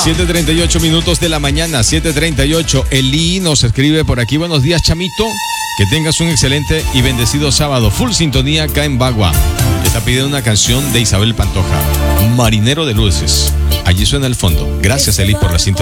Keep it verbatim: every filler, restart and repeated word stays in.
siete treinta y ocho minutos de la mañana, siete treinta y ocho. Eli nos escribe por aquí. Buenos días, Chamito. Que tengas un excelente y bendecido sábado. Full sintonía acá en Bagua. Está pidiendo una canción de Isabel Pantoja, Marinero de Luces. Allí suena el fondo. Gracias, Eli, por la sintonía.